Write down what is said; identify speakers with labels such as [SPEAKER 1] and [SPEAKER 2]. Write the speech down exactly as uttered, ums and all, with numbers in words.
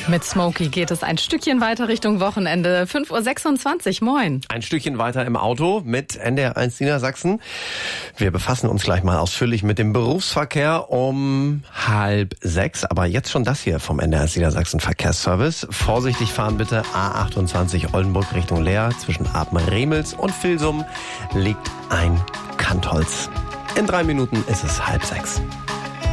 [SPEAKER 1] Mit Smokey geht es ein Stückchen weiter Richtung Wochenende. fünf Uhr sechsundzwanzig, moin.
[SPEAKER 2] Ein Stückchen weiter im Auto mit N D R eins Niedersachsen. Wir befassen uns gleich mal ausführlich mit dem Berufsverkehr um halb sechs. Aber jetzt schon das hier vom N D R eins Niedersachsen Verkehrsservice. Vorsichtig fahren bitte. A achtundzwanzig Oldenburg Richtung Leer. Zwischen Apen-Remels und Vilsum liegt ein Kantholz. In drei Minuten ist es halb sechs.